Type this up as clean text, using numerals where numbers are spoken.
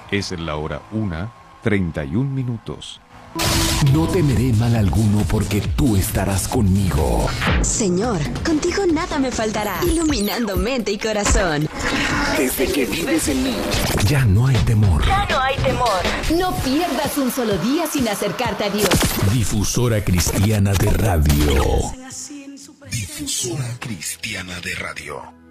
Es la hora 1:31. No temeré mal alguno porque tú estarás conmigo. Señor, contigo nada me faltará, iluminando mente y corazón. Desde que vives en mí, ya no hay temor. Ya no hay temor. No pierdas un solo día sin acercarte a Dios. Difusora Cristiana de Radio. Difusora Cristiana de Radio.